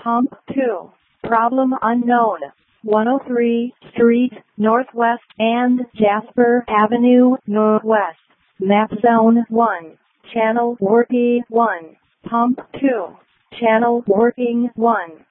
Pump 2. Problem unknown. 103 Street, Northwest, and Jasper Avenue, Northwest. Map Zone 1. Channel working 1. Pump 2. Channel working 1.